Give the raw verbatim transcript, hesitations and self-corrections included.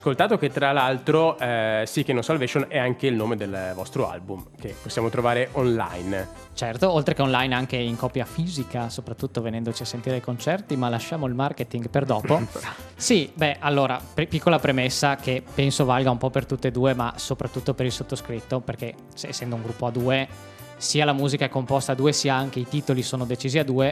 Ascoltato che tra l'altro eh, Seeking of Salvation è anche il nome del vostro album, che possiamo trovare online. Certo, oltre che online anche in copia fisica, soprattutto venendoci a sentire i concerti, ma lasciamo il marketing per dopo. Sì, beh, allora, pre- piccola premessa che penso valga un po' per tutte e due, ma soprattutto per il sottoscritto, perché se, essendo un gruppo a due, sia la musica è composta a due, sia anche i titoli sono decisi a due.